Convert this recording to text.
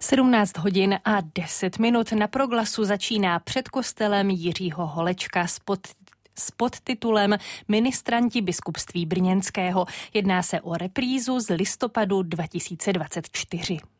17 hodin a 10 minut na Proglasu začíná před kostelem Jiřího Holečka s podtitulem Ministranti biskupství brněnského. Jedná se o reprízu z listopadu 2024.